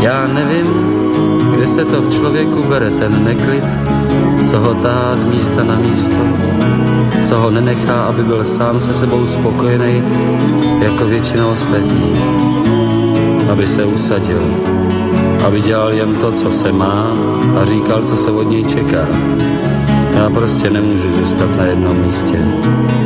Já nevím, kde se to v člověku bere ten neklid, co ho tahá z místa na místo, co ho nenechá, aby byl sám se sebou spokojený, jako většina ostatních, aby se usadil, aby dělal jen to, co se má a říkal, co se od něj čeká. Já prostě nemůžu zůstat na jednom místě.